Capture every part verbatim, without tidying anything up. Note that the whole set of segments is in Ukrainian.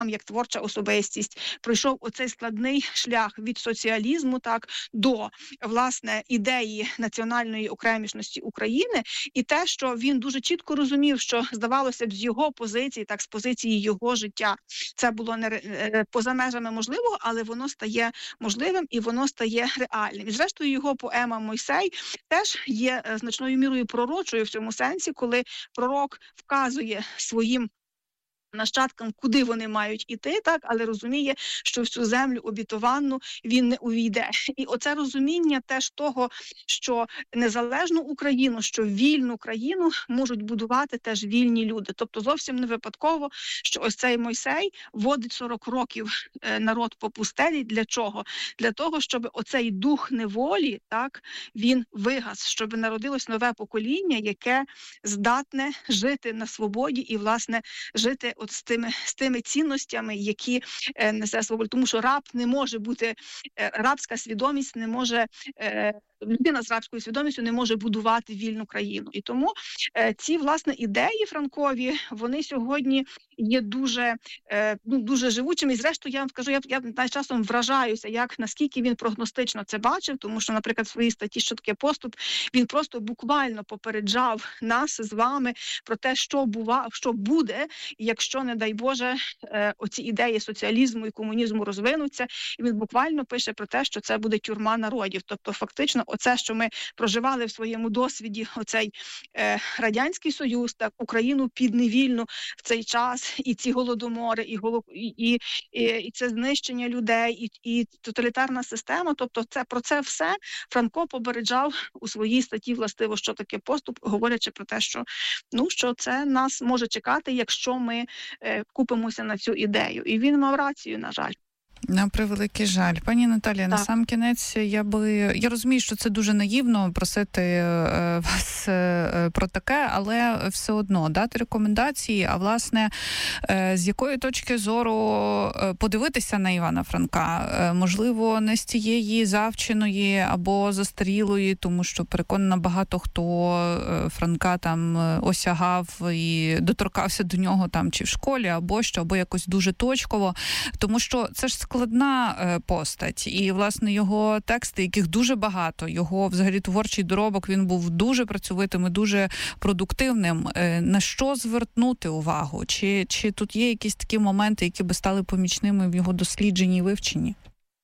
як творча особистість, пройшов оцей складний шлях від соціалізму, так, до, власне, ідеї національної окремішності України, і те, що він дуже чітко розумів, що, здавалося б, з його позиції, так, з позиції його життя, це було не поза межами можливого, але воно стає можливим і воно стає реальним. І, зрештою, його поема «Мойсей» теж є значною мірою пророчою в цьому сенсі, коли пророк вказує своїм нащадкам, куди вони мають іти, так, але розуміє, що в цю землю обітовану він не увійде. І оце розуміння теж того, що незалежну Україну, що вільну країну можуть будувати теж вільні люди. Тобто зовсім не випадково, що ось цей Мойсей водить сорок років народ по пустелі. Для чого? Для того, щоб оцей дух неволі, так, він вигас, щоб народилось нове покоління, яке здатне жити на свободі і, власне, жити от з тими, з тими цінностями, які е, несе свобода. Тому що раб не може бути, е, рабська свідомість не може, е, людина з рабською свідомістю не може будувати вільну країну. І тому е, ці, власне, ідеї франкові, вони сьогодні є дуже, е, ну, дуже живучими. І зрештою, я вам скажу, я, я навіть часом вражаюся, як, наскільки він прогностично це бачив, тому що, наприклад, в своїй статті «Що таке поступ» він просто буквально попереджав нас з вами про те, що бува, що буде, якщо, не дай Боже, е, оці ідеї соціалізму і комунізму розвинуться. І він буквально пише про те, що це буде тюрма народів. Тобто, фактично, оце, що ми проживали в своєму досвіді, оцей е, Радянський Союз, так, Україну підневільну в цей час, і ці голодомори, і, голо, і, і, і, і це знищення людей, і, і тоталітарна система, тобто це, про це все Франко попереджав у своїй статті, властиво, що таке поступ, говорячи про те, що, ну, що це нас може чекати, якщо ми е, купимося на цю ідею. І він мав рацію, на жаль. На превеликий жаль. Пані Наталія, на сам кінець я би... Я розумію, що це дуже наївно просити е, вас е, про таке, але все одно дати рекомендації, а власне, е, з якої точки зору е, подивитися на Івана Франка? Е, можливо, не з тієї завченої або застарілої, тому що переконана багато хто е, Франка там осягав і доторкався до нього там чи в школі, або що, або якось дуже точково, тому що це ж складна постать. І, власне, його тексти, яких дуже багато, його, взагалі, творчий доробок, він був дуже працьовитим і дуже продуктивним. На що звернути увагу? Чи, чи тут є якісь такі моменти, які би стали помічними в його дослідженні і вивченні?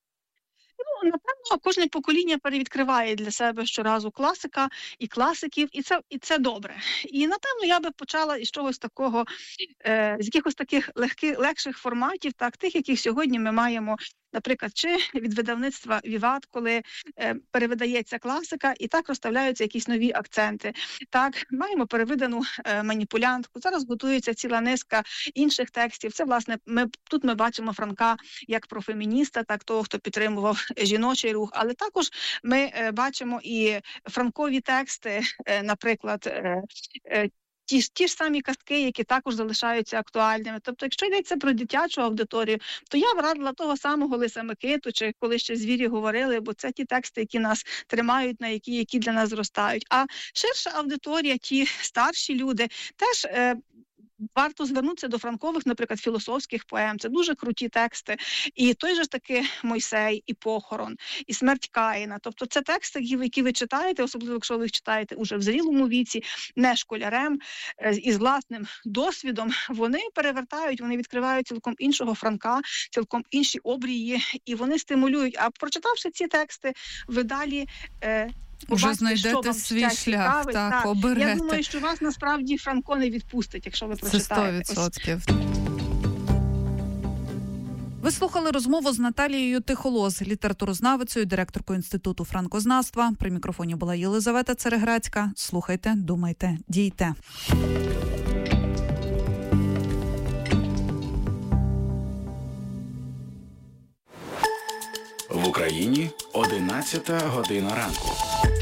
Ну, напевно, кожне покоління перевідкриває для себе щоразу класика і класиків, і це, і це добре. І, напевно, я би почала із чогось такого, е, з якихось таких легких, легших форматів, так, тих, яких сьогодні ми маємо, наприклад, чи від видавництва «Віват», коли е, перевидається класика, і так розставляються якісь нові акценти. Так, маємо перевидану е, «Маніпулянтку», зараз готується ціла низка інших текстів. Це, власне, ми, тут ми бачимо Франка як про фемініста, так, того, хто підтримував жіночий рух, але також ми е, бачимо і франкові тексти, е, наприклад, е, е, Ті ж, ті ж самі казки, які також залишаються актуальними. Тобто, якщо йдеться про дитячу аудиторію, то я б радила того самого Лиса Микиту, чи коли ще звірі говорили, бо це ті тексти, які нас тримають, на які, які для нас зростають. А ширша аудиторія, ті старші люди, теж е, варто звернутися до франкових, наприклад, філософських поем. Це дуже круті тексти. І той же ж таки «Мойсей», і «Похорон», і «Смерть Каїна». Тобто це тексти, які ви читаєте, особливо якщо ви їх читаєте уже в зрілому віці, не школярем, із власним досвідом, вони перевертають, вони відкривають цілком іншого Франка, цілком інші обрії, і вони стимулюють. А прочитавши ці тексти, ви далі... Е, Уже знайдете свій шлях, цікавить, так, так, оберете. Я думаю, що вас насправді Франко не відпустить, якщо ви прочитаєте. Це сто відсотків. Ви слухали розмову з Наталією Тихолоз, літературознавицею, директоркою Інституту франкознавства. При мікрофоні була Єлизавета Цереграцька. Слухайте, думайте, дійте. В Україні одинадцята година ранку.